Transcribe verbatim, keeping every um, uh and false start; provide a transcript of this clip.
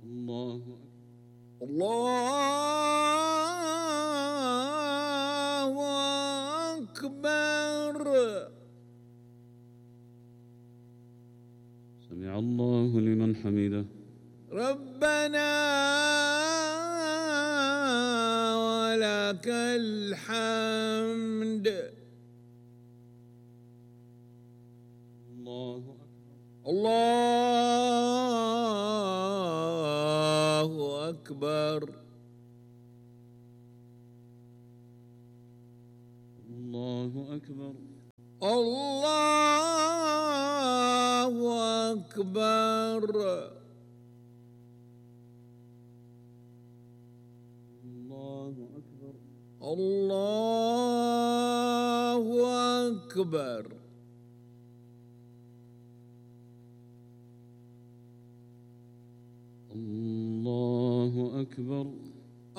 الله الله أكبر. سمع الله لمن حمده. ربنا ولك الحمد. الله الله أكبر. الله أكبر. الله أكبر. الله أكبر. الله أكبر. الله أكبر.